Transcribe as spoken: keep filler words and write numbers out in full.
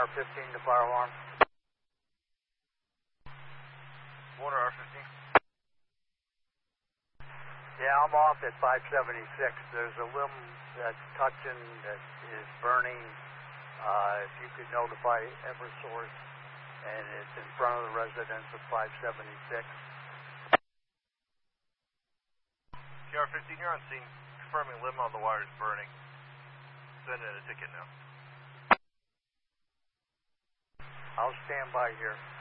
R fifteen to fire alarm. Water R fifteen. Yeah, I'm off at five seventy-six. There's a limb that's touching that is burning. Uh, if you could notify Eversource, and it's in front of the residence of five seventy-six. K R fifteen, you're on scene. Confirming limb on the wire is burning. Send in a ticket now. I'll stand by here.